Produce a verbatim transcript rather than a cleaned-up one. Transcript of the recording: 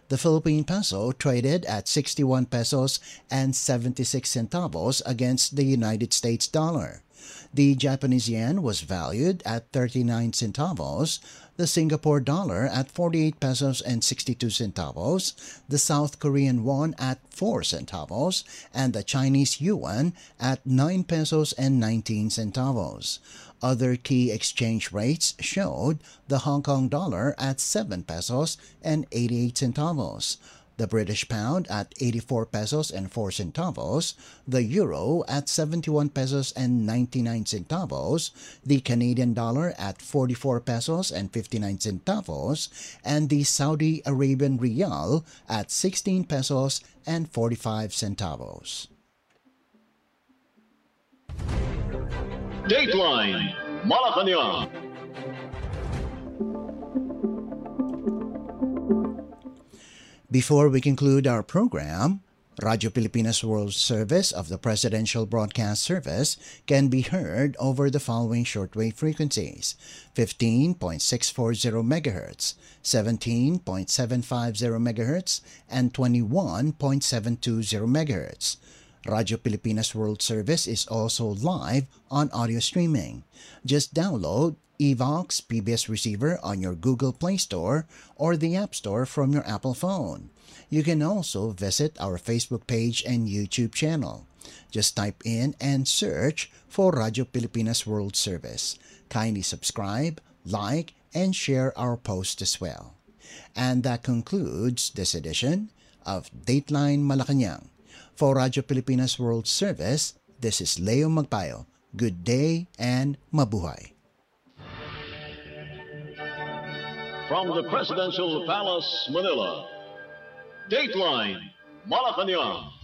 The Philippine peso traded at sixty-one pesos and seventy-six centavos against the United States dollar. The Japanese yen was valued at thirty-nine centavos, the Singapore dollar at forty-eight pesos and sixty-two centavos, the South Korean won at four centavos, and the Chinese yuan at nine pesos and nineteen centavos. Other key exchange rates showed the Hong Kong dollar at seven pesos and eighty-eight centavos, the British pound at eighty-four pesos and four centavos, the euro at seventy-one pesos and ninety-nine centavos, the Canadian dollar at forty-four pesos and fifty-nine centavos, and the Saudi Arabian rial at sixteen pesos and forty-five centavos. Dateline Malacanang. Before we conclude our program, Radyo Pilipinas World Service of the Presidential Broadcast Service can be heard over the following shortwave frequencies: fifteen point six four zero megahertz, seventeen point seven five zero megahertz, and twenty-one point seven two zero megahertz. Radyo Pilipinas World Service is also live on audio streaming. Just download Evox P B S Receiver on your Google Play Store or the App Store from your Apple phone. You can also visit our Facebook page and YouTube channel. Just type in and search for Radyo Pilipinas World Service. Kindly subscribe, like, and share our post as well. And that concludes this edition of Dateline Malacanang. For Radyo Pilipinas World Service, this is Leo Magpayo. Good day and mabuhay. From the Presidential Palace, Manila, Dateline Malacanang.